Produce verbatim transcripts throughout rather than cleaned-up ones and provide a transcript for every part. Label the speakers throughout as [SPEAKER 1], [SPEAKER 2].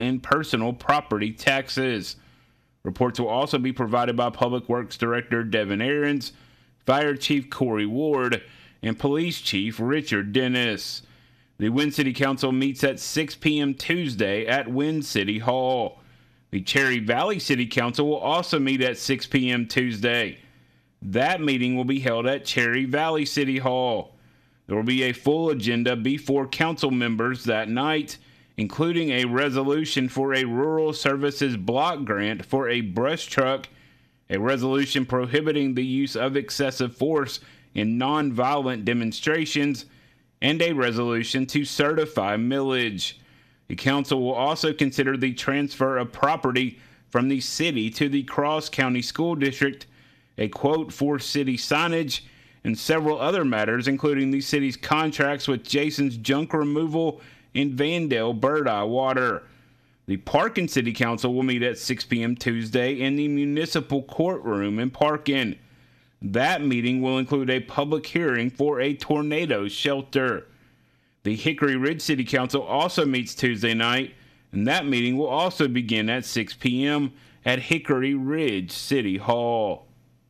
[SPEAKER 1] and personal property taxes. Reports will also be provided by Public Works Director Devin Aarons, Fire Chief Corey Ward, and Police Chief Richard Dennis. The Wynne City Council meets at six p.m. Tuesday at Wynne City Hall. The Cherry Valley City Council will also meet at six p.m. Tuesday. That meeting will be held at Cherry Valley City Hall. There will be a full agenda before council members that night, including a resolution for a rural services block grant for a brush truck, a resolution prohibiting the use of excessive force in nonviolent demonstrations, and a resolution to certify millage. The council will also consider the transfer of property from the city to the Cross County School District, a quote for city signage, and several other matters, including the city's contracts with Jason's Junk Removal and Vandale Bird Eye Water. The Parkin City Council will meet at six p.m. Tuesday in the Municipal Courtroom in Parkin. That meeting will include a public hearing for a tornado shelter. The Hickory Ridge City Council also meets Tuesday night, and that meeting will also begin at six p.m. at Hickory Ridge City Hall.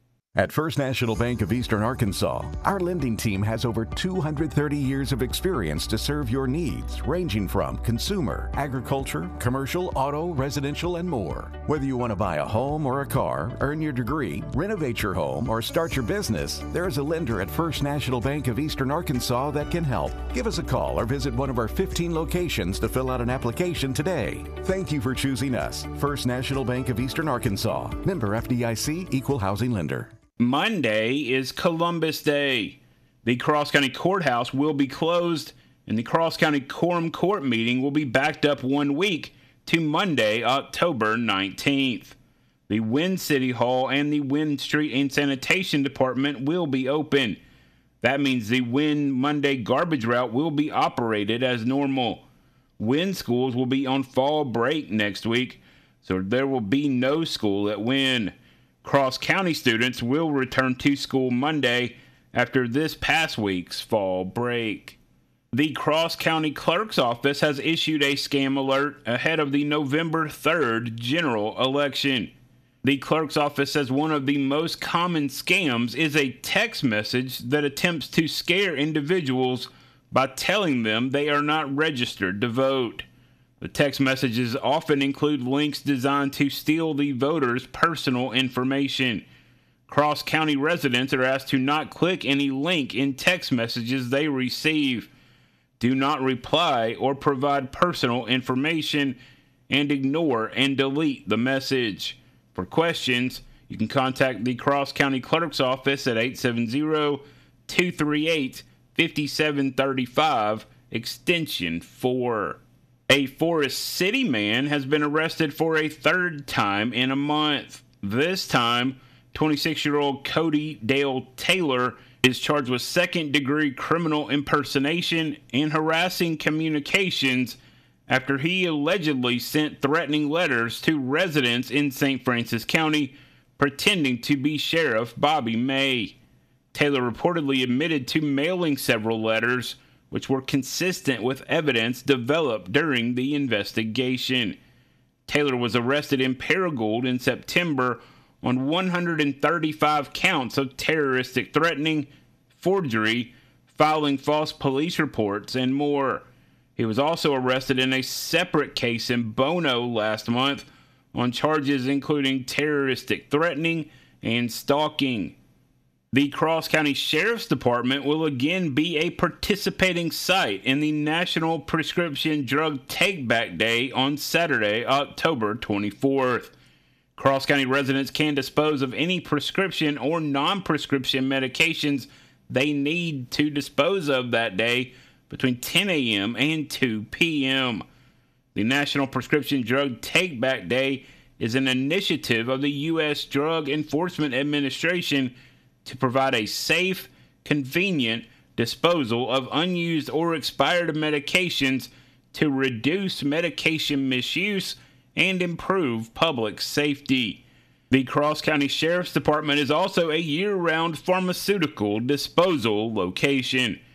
[SPEAKER 2] At First National Bank of Eastern Arkansas, our lending team has over two hundred thirty years of experience to serve your needs, ranging from consumer, agriculture, commercial, auto, residential, and more. Whether you want to buy a home or a car, earn your degree, renovate your home, or start your business, there is a lender at First National Bank of Eastern Arkansas that can help. Give us a call or visit one of our fifteen locations to fill out an application today. Thank you for choosing us. First National Bank of Eastern Arkansas. Member F D I C, Equal Housing Lender.
[SPEAKER 1] Monday is Columbus Day. The Cross County Courthouse will be closed, and the Cross County Quorum Court meeting will be backed up one week to Monday, October nineteenth. The Wynne City Hall and the Wynne Street and Sanitation Department will be open. That means the Wynne Monday garbage route will be operated as normal. Wynne schools will be on fall break next week, so there will be no school at Wynne. Cross County students will return to school Monday after this past week's fall break. The Cross County Clerk's Office has issued a scam alert ahead of the November third general election. The Clerk's Office says one of the most common scams is a text message that attempts to scare individuals by telling them they are not registered to vote. The text messages often include links designed to steal the voter's personal information. Cross County residents are asked to not click any link in text messages they receive. Do not reply or provide personal information, and ignore and delete the message. For questions, you can contact the Cross County Clerk's Office at eight seven zero, two three eight, five seven three five, extension four. A Forest City man has been arrested for a third time in a month. This time, twenty-six-year-old Cody Dale Taylor is charged with second-degree criminal impersonation and harassing communications after he allegedly sent threatening letters to residents in Saint Francis County pretending to be Sheriff Bobby May. Taylor reportedly admitted to mailing several letters, which were consistent with evidence developed during the investigation. Taylor was arrested in Paragould in September on one hundred thirty-five counts of terroristic threatening, forgery, filing false police reports, and more. He was also arrested in a separate case in Bono last month on charges including terroristic threatening and stalking. The Cross County Sheriff's Department will again be a participating site in the National Prescription Drug Take-Back Day on Saturday, October twenty-fourth. Cross County residents can dispose of any prescription or non-prescription medications they need to dispose of that day between ten a.m. and two p.m. The National Prescription Drug Take-Back Day is an initiative of the U S Drug Enforcement Administration to provide a safe, convenient disposal of unused or expired medications to reduce medication misuse and improve public safety. The Cross County Sheriff's Department is also a year-round pharmaceutical disposal location.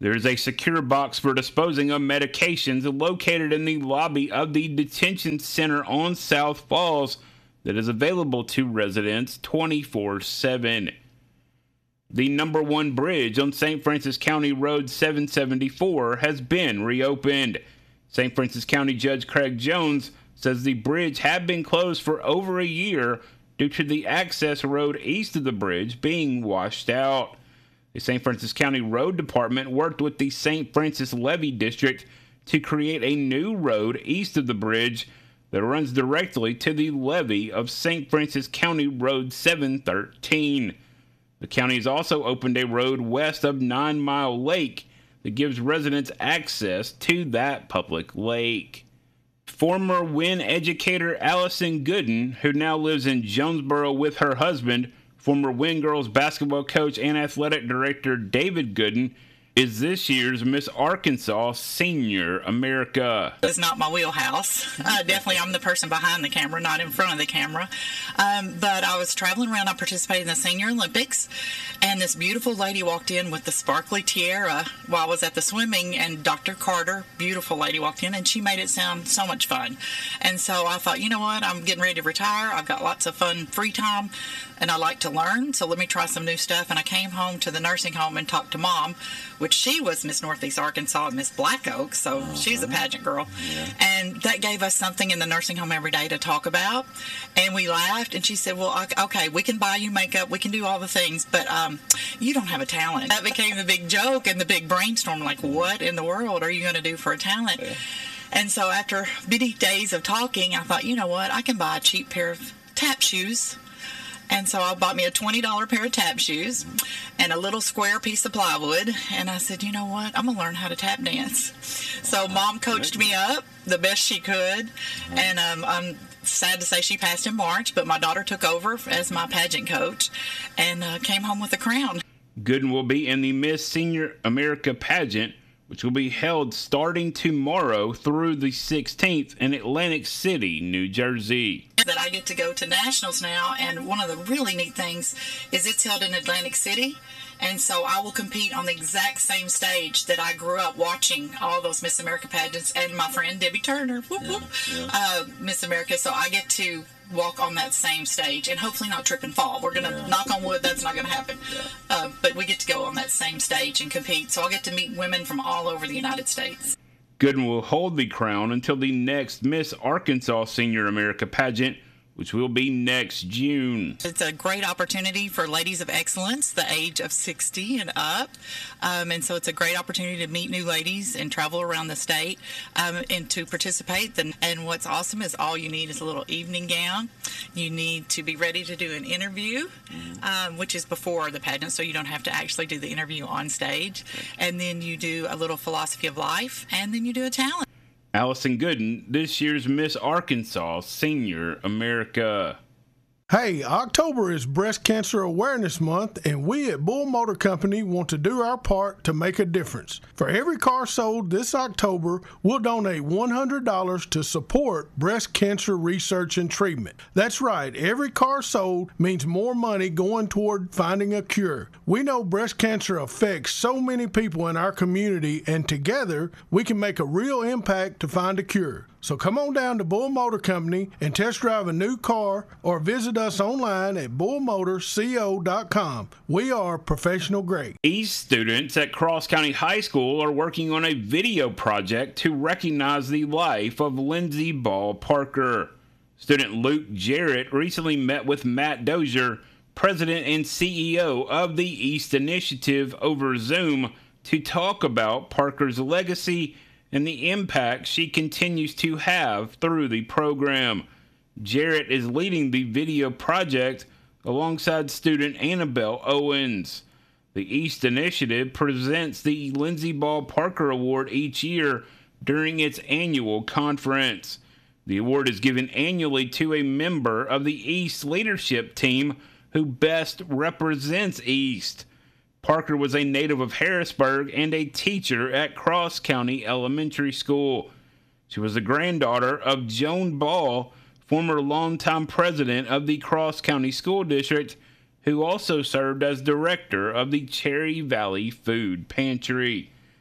[SPEAKER 1] There is a secure box for disposing of medications located in the lobby of the detention center on South Falls that is available to residents twenty-four seven. The number one bridge on Saint Francis County Road seven seventy-four has been reopened. Saint Francis County Judge Craig Jones says the bridge had been closed for over a year due to the access road east of the bridge being washed out. The Saint Francis County Road Department worked with the Saint Francis Levee District to create a new road east of the bridge that runs directly to the levee of Saint Francis County Road seven thirteen. The county has also opened a road west of Nine Mile Lake that gives residents access to that public lake. Former Wynn educator Allison Gooden, who now lives in Jonesboro with her husband, former Wynn girls basketball coach and athletic director David Gooden, is this year's Miss Arkansas Senior America.
[SPEAKER 3] It's not my wheelhouse. Uh, definitely I'm the person behind the camera, not in front of the camera. Um, but I was traveling around. I participated in the Senior Olympics, and this beautiful lady walked in with the sparkly tiara while I was at the swimming, and Doctor Carter, beautiful lady, walked in, and she made it sound so much fun. And so I thought, you know what, I'm getting ready to retire. I've got lots of fun free time, and I like to learn, so let me try some new stuff. And I came home to the nursing home and talked to Mom, which she was Miss Northeast Arkansas and Miss Black Oak, so uh-huh. she's a pageant girl. Yeah. And that gave us something in the nursing home every day to talk about. And we laughed, and she said, well, okay, we can buy you makeup, we can do all the things, but um, you don't have a talent. That became the big joke and the big brainstorm, like, what in the world are you going to do for a talent? Yeah. And so after many days of talking, I thought, you know what, I can buy a cheap pair of tap shoes. And so I bought me a twenty dollars pair of tap shoes and a little square piece of plywood. And I said, you know what? I'm going to learn how to tap dance. So Mom coached me up the best she could. And um, I'm sad to say she passed in March, but my daughter took over as my pageant coach and uh, came home with a crown.
[SPEAKER 1] Gooden will be in the Miss Senior America pageant, which will be held starting tomorrow through the sixteenth in Atlantic City, New Jersey.
[SPEAKER 3] That I get to go to nationals now, and one of the really neat things is it's held in Atlantic City, and so I will compete on the exact same stage that I grew up watching all those Miss America pageants, and my friend Debbie Turner, whoop, whoop, yeah, yeah. Uh, Miss America, so I get to walk on that same stage and hopefully not trip and fall. We're going to yeah. knock on wood, that's not going to happen. Yeah. Uh, but we get to go on that same stage and compete, so I'll get to meet women from all over the United States.
[SPEAKER 1] Gooden will hold the crown until the next Miss Arkansas Senior America pageant, which will be next June.
[SPEAKER 3] It's a great opportunity for ladies of excellence, the age of sixty and up. Um, and so it's a great opportunity to meet new ladies and travel around the state um, and to participate. And what's awesome is all you need is a little evening gown. You need to be ready to do an interview, um, which is before the pageant, so you don't have to actually do the interview on stage. And then you do a little philosophy of life, and then you do a talent.
[SPEAKER 1] Allison Gooden, this year's Miss Arkansas Senior America.
[SPEAKER 4] Hey, October is Breast Cancer Awareness Month, and we at Bull Motor Company want to do our part to make a difference. For every car sold this October, we'll donate one hundred dollars to support breast cancer research and treatment. That's right, every car sold means more money going toward finding a cure. We know breast cancer affects so many people in our community, and together we can make a real impact to find a cure. So come on down to Bull Motor Company and test drive a new car or visit us online at bull motor co dot com. We are professional grade.
[SPEAKER 1] East students at Cross County High School are working on a video project to recognize the life of Lindsey Ball Parker. Student Luke Jarrett recently met with Matt Dozier, president and C E O of the East Initiative, over Zoom to talk about Parker's legacy and the impact she continues to have through the program. Jarrett is leading the video project alongside student Annabelle Owens. The East Initiative presents the Lindsey Ball Parker Award each year during its annual conference. The award is given annually to a member of the East leadership team who best represents East. Parker was a native of Harrisburg and a teacher at Cross County Elementary School. She was the granddaughter of Joan Ball, former longtime president of the Cross County School District, who also served as director of the Cherry Valley Food Pantry.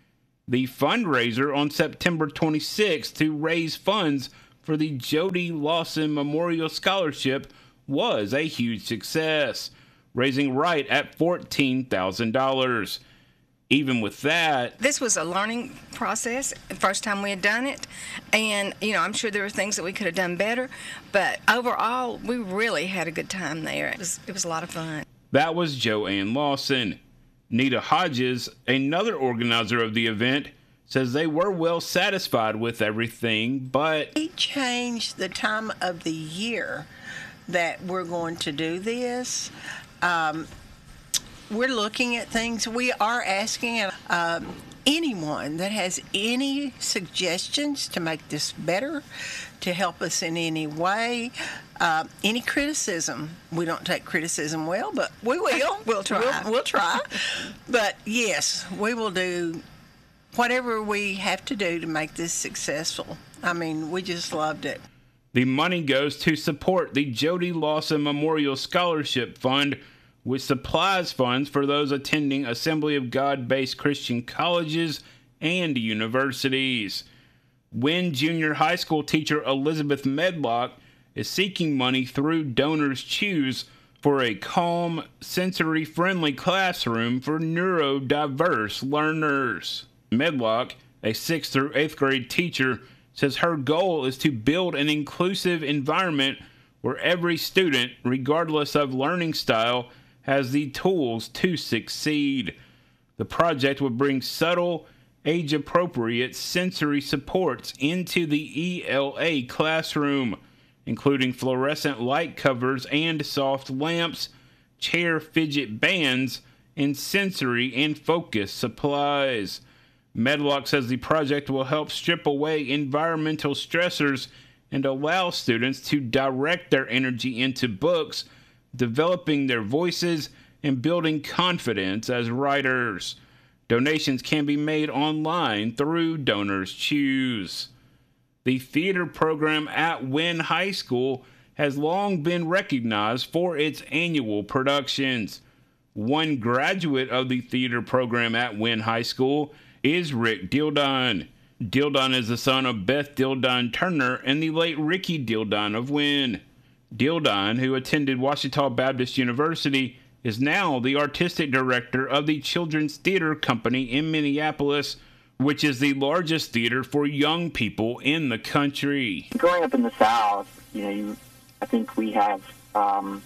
[SPEAKER 1] the fundraiser on September twenty-sixth to raise funds for the Jody Lawson Memorial Scholarship was a huge success, raising right at fourteen thousand dollars. Even with that,
[SPEAKER 5] this was a learning process, the first time we had done it, and you know, I'm sure there were things that we could have done better, but overall we really had a good time there. It was it was a lot of fun.
[SPEAKER 1] That was Joanne Lawson. Nita Hodges, another organizer of the event, says they were well satisfied with everything, but
[SPEAKER 6] we changed the time of the year that we're going to do this. Um, we're looking at things. We are asking um, anyone that has any suggestions to make this better, to help us in any way, uh, any criticism. We don't take criticism well, but we will.
[SPEAKER 5] We'll try.
[SPEAKER 6] We'll, we'll try. But yes, we will do whatever we have to do to make this successful. I mean, we just loved it.
[SPEAKER 1] The money goes to support the Jody Lawson Memorial Scholarship Fund, which supplies funds for those attending Assembly of God-based Christian colleges and universities. Wynne Junior High School teacher Elizabeth Medlock is seeking money through Donors Choose for a calm, sensory-friendly classroom for neurodiverse learners. Medlock, a sixth through eighth grade teacher, says her goal is to build an inclusive environment where every student, regardless of learning style, has the tools to succeed. The project would bring subtle, age-appropriate sensory supports into the E L A classroom, including fluorescent light covers and soft lamps, chair fidget bands, and sensory and focus supplies. Medlock says the project will help strip away environmental stressors and allow students to direct their energy into books, developing their voices, and building confidence as writers. Donations can be made online through Donors Choose. The theater program at Wynne High School has long been recognized for its annual productions. One graduate of the theater program at Wynne High School is Rick Dildon. Dildon is the son of Beth Dildon Turner and the late Ricky Dildon of Wynne. Dildon, who attended Ouachita Baptist University, is now the artistic director of the Children's Theater Company in Minneapolis, which is the largest theater for young people in the country.
[SPEAKER 7] Growing up in the South, you know, you, I think we have um,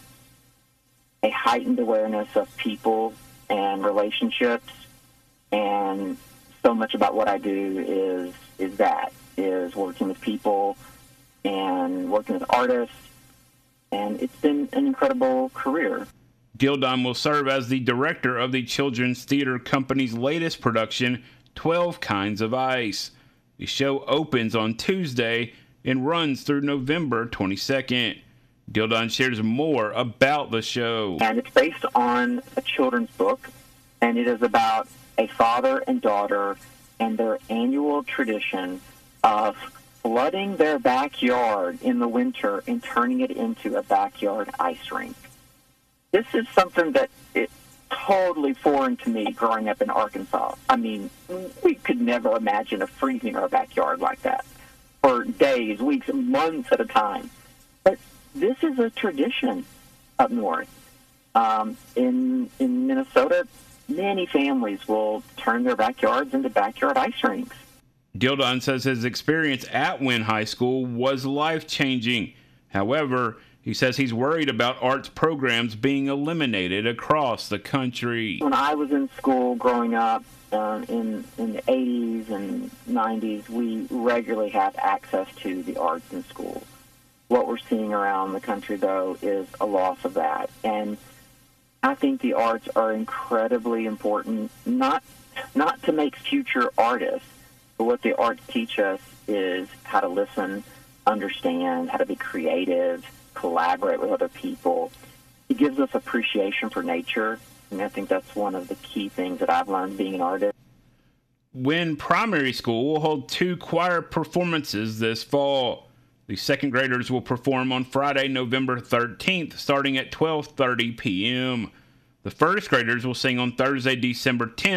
[SPEAKER 7] a heightened awareness of people and relationships, and so much about what I do is is that, is working with people and working with artists, and it's been an incredible career.
[SPEAKER 1] Dildon will serve as the director of the Children's Theater Company's latest production, twelve Kinds of Ice. The show opens on Tuesday and runs through November twenty-second. Dildon shares more about the show.
[SPEAKER 7] And it's based on a children's book, and it is about a father and daughter and their annual tradition of flooding their backyard in the winter and turning it into a backyard ice rink. This is something that is totally foreign to me growing up in Arkansas. I mean, we could never imagine of freezing our backyard like that for days, weeks, months at a time. But this is a tradition up north. Um, in in Minnesota, many families will turn their backyards into backyard ice rinks.
[SPEAKER 1] Dildon says his experience at Wynne High School was life-changing. However, he says he's worried about arts programs being eliminated across the country.
[SPEAKER 7] When I was in school growing up uh, in, in the eighties and nineties, we regularly had access to the arts in schools. What we're seeing around the country, though, is a loss of that. And I think the arts are incredibly important, not not to make future artists, but what the arts teach us is how to listen, understand, how to be creative, collaborate with other people. It gives us appreciation for nature, and I think that's one of the key things that I've learned being an artist.
[SPEAKER 1] Wynne Primary School will hold two choir performances this fall. The second graders will perform on Friday, November thirteenth, starting at twelve thirty p.m. The first graders will sing on Thursday, December tenth,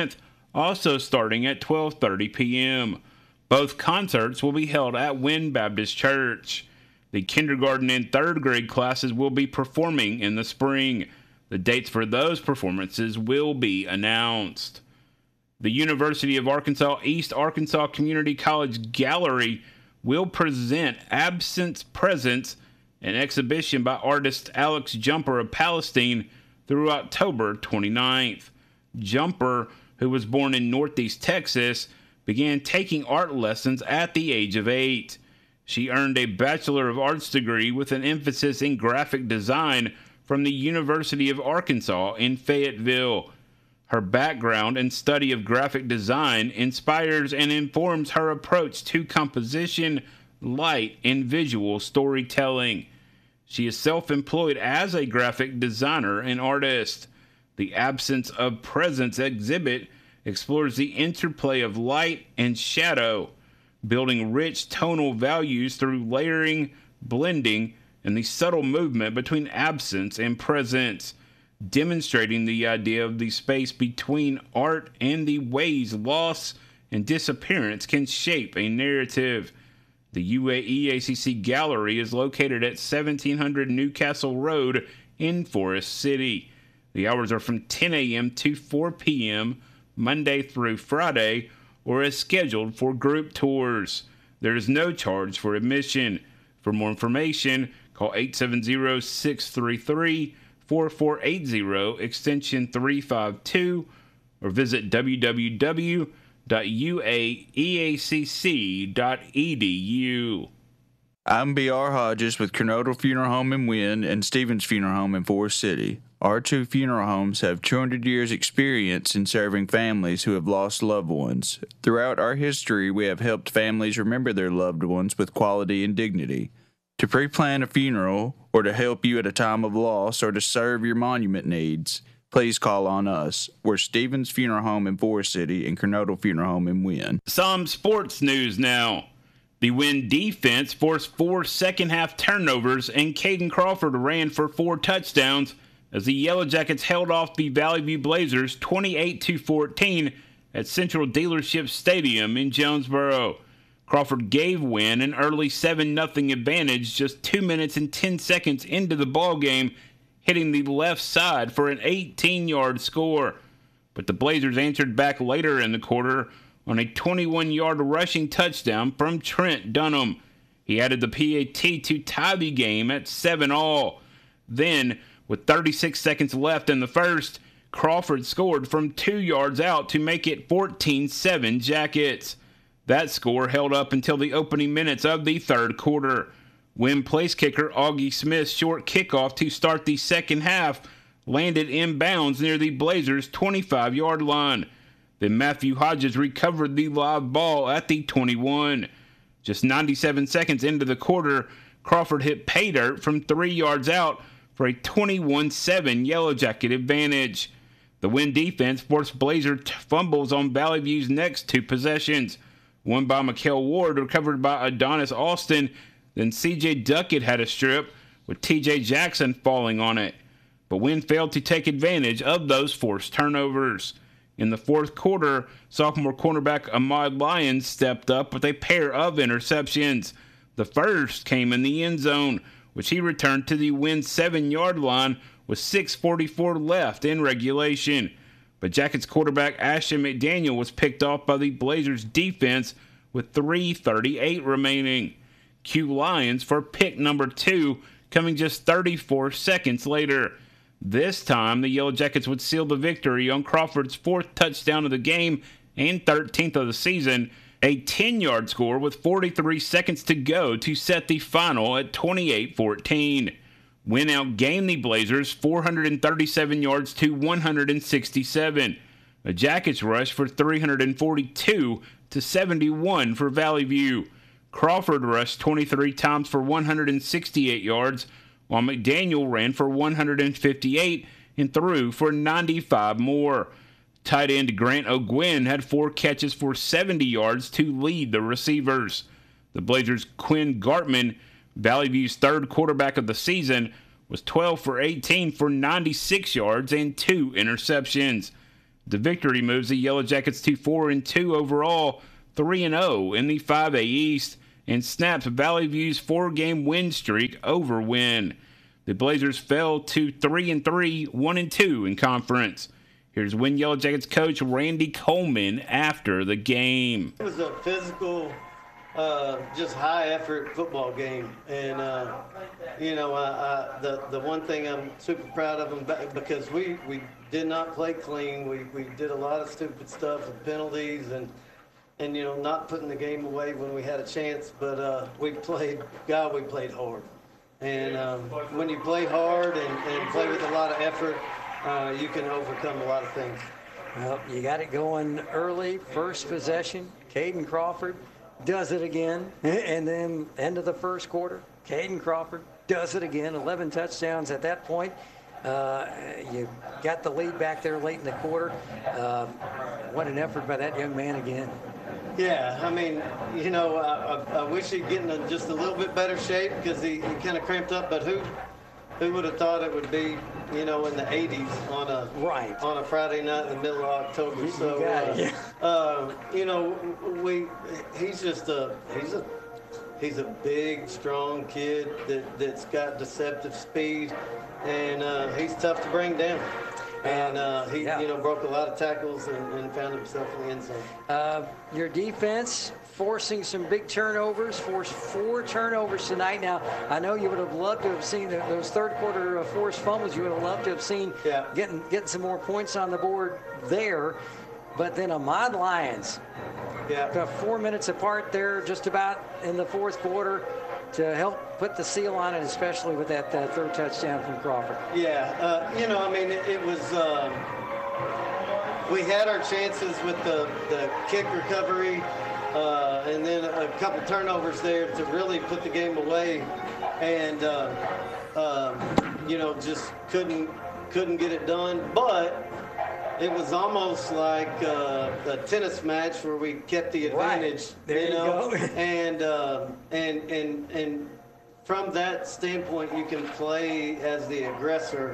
[SPEAKER 1] also starting at twelve thirty p.m. Both concerts will be held at Wynn Baptist Church. The kindergarten and third grade classes will be performing in the spring. The dates for those performances will be announced. The University of Arkansas East Arkansas Community College Gallery will present Absence Presence, an exhibition by artist Alex Jumper of Palestine, through October twenty-ninth. Jumper, who was born in Northeast Texas, began taking art lessons at the age of eight. She earned a Bachelor of Arts degree with an emphasis in graphic design from the University of Arkansas in Fayetteville. Her background and study of graphic design inspires and informs her approach to composition, light, and visual storytelling. She is self-employed as a graphic designer and artist. The Absence of Presence exhibit explores the interplay of light and shadow, building rich tonal values through layering, blending, and the subtle movement between absence and presence, demonstrating the idea of the space between art and the ways loss and disappearance can shape a narrative. The U A E A C C Gallery is located at seventeen hundred Newcastle Road in Forest City. The hours are from ten a.m. to four p.m. Monday through Friday, or is scheduled for group tours. There is no charge for admission. For more information, call eight seven zero, six three three, four four eight zero, extension three five two, or visit w w w dot u a e a c c dot e d u.
[SPEAKER 8] I'm B R Hodges with Kernodle Funeral Home in Wynn and Stevens Funeral Home in Forest City. Our two funeral homes have two hundred years experience in serving families who have lost loved ones. Throughout our history, we have helped families remember their loved ones with quality and dignity. To pre-plan a funeral, or to help you at a time of loss, or to serve your monument needs, please call on us. We're Stevens Funeral Home in Forest City and Kernodle Funeral Home in Wynn.
[SPEAKER 1] Some sports news now. The Wynn defense forced four second-half turnovers, and Caden Crawford ran for four touchdowns as the Yellow Jackets held off the Valley View Blazers twenty-eight to fourteen at Central Dealership Stadium in Jonesboro. Crawford gave Wynn an early seven nothing advantage just two minutes and ten seconds into the ballgame, hitting the left side for an eighteen-yard score. But the Blazers answered back later in the quarter on a twenty-one-yard rushing touchdown from Trent Dunham. He added the P A T to tie the game at seven all. Then, with thirty-six seconds left in the first, Crawford scored from two yards out to make it fourteen seven Jackets. That score held up until the opening minutes of the third quarter. Wynn place kicker Augie Smith's short kickoff to start the second half landed inbounds near the Blazers' twenty-five-yard line. Then Matthew Hodges recovered the live ball at the twenty-one. Just ninety-seven seconds into the quarter, Crawford hit pay dirt from three yards out for a twenty-one seven Yellow Jacket advantage. The Wynn defense forced Blazer t- fumbles on Valley View's next two possessions. One by Mikael Ward, recovered by Adonis Austin. Then C J Duckett had a strip, with T J Jackson falling on it. But Wynn failed to take advantage of those forced turnovers. In the fourth quarter, sophomore cornerback Ahmad Lyons stepped up with a pair of interceptions. The first came in the end zone, which he returned to the Wynn seven-yard line with six forty-four left in regulation. But Jackets quarterback Ashton McDaniel was picked off by the Blazers defense with three thirty-eight remaining. Cue Lyons for pick number two, coming just thirty-four seconds later. This time, the Yellow Jackets would seal the victory on Crawford's fourth touchdown of the game and thirteenth of the season, a ten-yard score with forty-three seconds to go to set the final at twenty-eight fourteen. Wynn outgained the Blazers four hundred thirty-seven yards to one hundred sixty-seven. The Jackets rushed for three hundred forty-two to seventy-one for Valley View. Crawford rushed twenty-three times for one hundred sixty-eight yards, while McDaniel ran for one hundred fifty-eight and threw for ninety-five more. Tight end Grant O'Gwen had four catches for seventy yards to lead the receivers. The Blazers' Quinn Gartman, Valley View's third quarterback of the season, was twelve for eighteen for ninety-six yards and two interceptions. The victory moves the Yellow Jackets to four and two overall, three and oh in the five A East, and snaps Valley View's four-game win streak over Wynn. The Blazers fell to three and three, one and two in conference. Here's Wynn Yellow Jackets coach Randy Coleman after the game.
[SPEAKER 9] It was a physical, uh, just high-effort football game, and uh, you know, I, I, the the one thing I'm super proud of them because we we did not play clean. We we did a lot of stupid stuff with penalties and and you know not putting the game away when we had a chance. But uh, we played, God, we played hard, and um, when you play hard and, and play with a lot of effort. Uh, you can overcome a lot of things.
[SPEAKER 10] Well, you got it going early, first possession. Caden Crawford does it again. And then end of the first quarter, Caden Crawford does it again. eleven touchdowns at that point. Uh, you got the lead back there late in the quarter. Uh, what an effort by that young man again.
[SPEAKER 9] Yeah, I mean, you know, I, I, I wish he'd get in a, just a little bit better shape because he, he kind of cramped up, but who who would have thought it would be, you know, in the eighties on a
[SPEAKER 10] right
[SPEAKER 9] on a Friday night in the middle of October.
[SPEAKER 10] You,
[SPEAKER 9] so,
[SPEAKER 10] you, got
[SPEAKER 9] uh,
[SPEAKER 10] it, yeah.
[SPEAKER 9] uh, you know, we he's just a he's a he's a big, strong kid that that's got deceptive speed, and uh, he's tough to bring down. And uh, he,
[SPEAKER 10] yeah.
[SPEAKER 9] you know, broke a lot of tackles and, and found himself in the end zone.
[SPEAKER 10] Uh, your defense forcing some big turnovers, forced four turnovers tonight. Now, I know you would have loved to have seen the, those third quarter uh, forced fumbles. You would have loved to have seen
[SPEAKER 9] yeah.
[SPEAKER 10] getting getting some more points on the board there. But then Ahmad Lyons,
[SPEAKER 9] yeah.
[SPEAKER 10] got four minutes apart there, just about in the fourth quarter, to help put the seal on it, especially with that uh, third touchdown from Crawford.
[SPEAKER 9] Yeah, uh, you know, I mean, it, it was, um, we had our chances with the, the kick recovery uh, and then a couple turnovers there to really put the game away, and, uh, um, you know, just couldn't, couldn't get it done. But it was almost like uh, a tennis match where we kept the advantage,
[SPEAKER 10] right. There
[SPEAKER 9] you know,
[SPEAKER 10] you go.
[SPEAKER 9] and uh, and and and from that standpoint, you can play as the aggressor,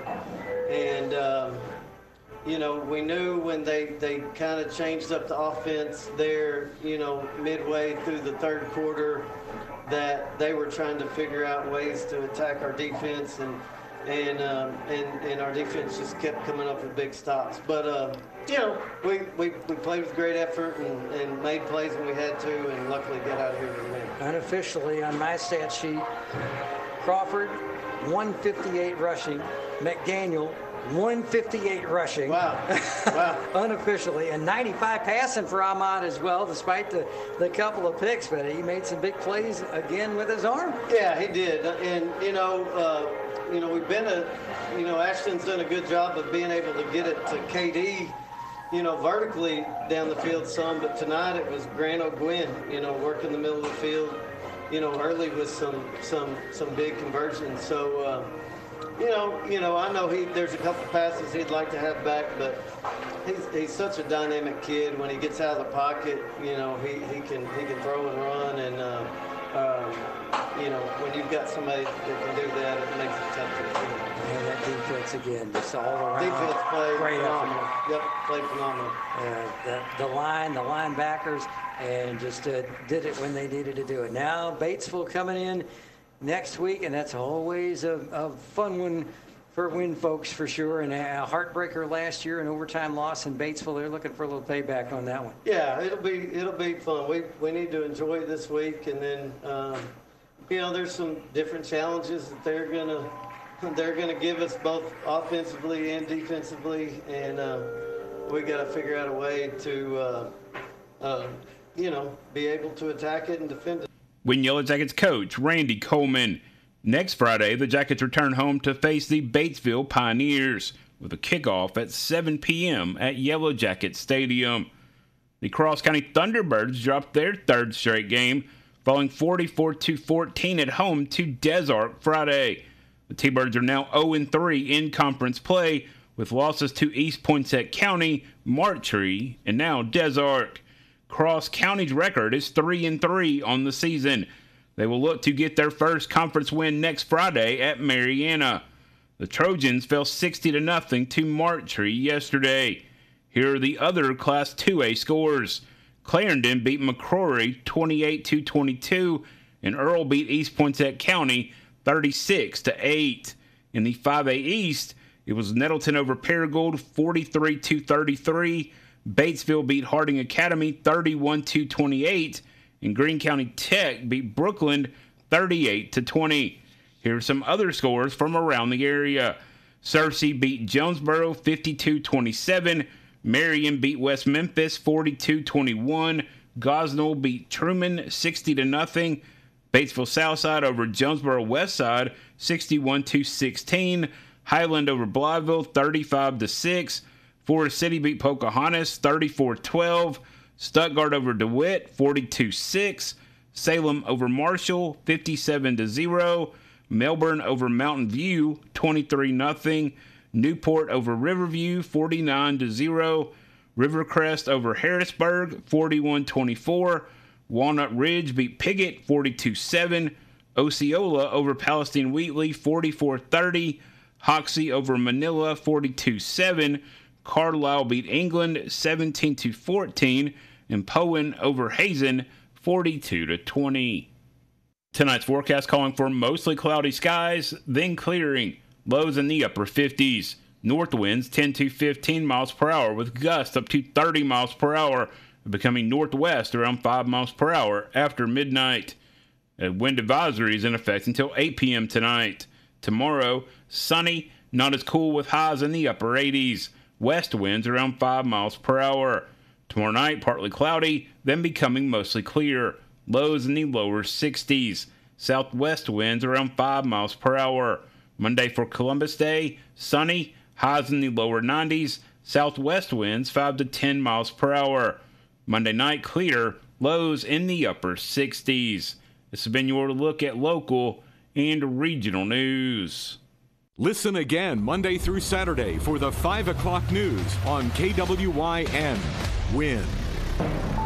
[SPEAKER 9] and um, you know, we knew when they they kind of changed up the offense there, you know, midway through the third quarter, that they were trying to figure out ways to attack our defense, and. And, um, and and our defense just kept coming up with big stops. But, uh, you know, we, we, we played with great effort and, and made plays when we had to, and luckily got out of here with a win.
[SPEAKER 10] Unofficially, on my stat sheet, Crawford, one fifty-eight rushing. McDaniel, one fifty-eight rushing.
[SPEAKER 9] Wow. Wow.
[SPEAKER 10] Unofficially. And ninety-five passing for Ahmad as well, despite the, the couple of picks. But he made some big plays again with his arm.
[SPEAKER 9] Yeah, he did. And, you know, uh, You know, we've been a, you know, Ashton's done a good job of being able to get it to K D, you know, vertically down the field some, but tonight it was Grant O'Gwyn, you know, working the middle of the field, you know, early with some some some big conversions. So, uh, you know, you know, I know he there's a couple passes he'd like to have back, but he's he's such a dynamic kid. When he gets out of the pocket, you know, he, he can he can throw and run, and uh, uh, you know, when you've got somebody that can do that, it makes it tough to do.
[SPEAKER 10] And that defense again, just all around.
[SPEAKER 9] Defense played
[SPEAKER 10] great
[SPEAKER 9] phenomenal.
[SPEAKER 10] effort.
[SPEAKER 9] Yep, played phenomenal.
[SPEAKER 10] Uh, the, the line, the linebackers, and just uh, did it when they needed to do it. Now Batesville coming in next week, and that's always a, a fun one for Wynn folks for sure. And a heartbreaker last year, an overtime loss in Batesville. They're looking for a little payback on that one.
[SPEAKER 9] Yeah, it'll be it'll be fun. We we need to enjoy it this week, and then um, you know, there's some different challenges that they're gonna they're gonna give us both offensively and defensively, and uh, we got to figure out a way to uh, uh, you know, be able to attack it and defend it.
[SPEAKER 1] Wynn Yellow Jackets coach Randy Coleman. Next Friday, the Jackets return home to face the Batesville Pioneers with a kickoff at seven p.m. at Yellow Jacket Stadium. The Cross County Thunderbirds dropped their third straight game, falling forty-four to fourteen at home to Des Arc Friday. The T-Birds are now oh and three in conference play, with losses to East Poinsett County, Martree, and now Des Arc. Cross County's record is three and three on the season. They will look to get their first conference win next Friday at Marianna. The Trojans fell sixty to nothing to Martree yesterday. Here are the other Class two A scores. Clarendon beat McCrory twenty-eight to twenty-two, and Earl beat East Poinsett County thirty-six to eight. In the five A East, it was Nettleton over Paragould forty-three to thirty-three. Batesville beat Harding Academy thirty-one to twenty-eight, and Greene County Tech beat Brookland thirty-eight to twenty. Here are some other scores from around the area. Searcy beat Jonesboro fifty-two twenty-seven. Marion beat West Memphis forty-two twenty-one. Gosnell beat Truman sixty to nothing. Batesville Southside over Jonesboro Westside sixty-one to sixteen. Highland over Blytheville thirty-five to six. Forest City beat Pocahontas thirty-four twelve. Stuttgart over DeWitt forty-two six. Salem over Marshall fifty-seven to zero. Melbourne over Mountain View twenty-three nothing. Newport over Riverview forty-nine to zero. Rivercrest over Harrisburg forty-one twenty-four. Walnut Ridge beat Piggott forty-two seven. Osceola over Palestine Wheatley forty-four thirty. Hoxie over Manila forty-two seven. Carlisle beat England seventeen to fourteen. And Poen over Hazen forty-two to twenty. Tonight's forecast calling for mostly cloudy skies, then clearing. Lows in the upper fifties. North winds ten to fifteen miles per hour with gusts up to thirty miles per hour, becoming northwest around five miles per hour after midnight. A wind advisory is in effect until eight p.m. tonight. Tomorrow, sunny, not as cool with highs in the upper eighties. West winds around five miles per hour. Tomorrow night, partly cloudy, then becoming mostly clear. Lows in the lower sixties. Southwest winds around five miles per hour. Monday for Columbus Day, sunny, highs in the lower nineties. Southwest winds five to ten miles per hour. Monday night, clear, lows in the upper sixties. This has been your look at local and regional news.
[SPEAKER 11] Listen again Monday through Saturday for the five o'clock news on K W Y N. Win.